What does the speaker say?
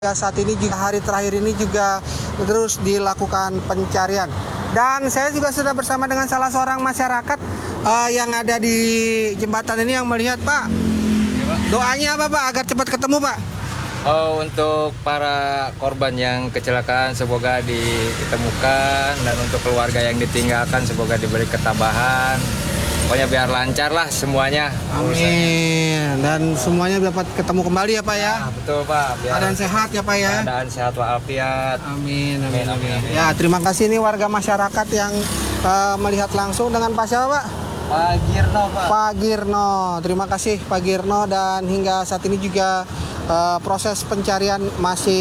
Saat ini juga hari terakhir ini juga terus dilakukan pencarian. Dan saya juga sudah bersama dengan salah seorang masyarakat yang ada di jembatan ini yang melihat, Pak. Doanya apa, Pak, agar cepat ketemu, Pak? Oh, untuk para korban yang kecelakaan semoga ditemukan, dan untuk keluarga yang ditinggalkan semoga diberi ketabahan. Pokoknya biar lancar lah semuanya. Amin. Dan semuanya dapat ketemu kembali ya, Pak ya. Nah, betul, Pak. Biar Keadaan sehat ya, Pak ya. keadaan sehat walafiat. Amin, amin, Amin, amin. amin. Ya, terima kasih nih warga masyarakat yang melihat langsung dengan Pak siapa, Pak? Pak Girno, Pak. Pak Girno. Terima kasih Pak Girno, dan hingga saat ini juga proses pencarian masih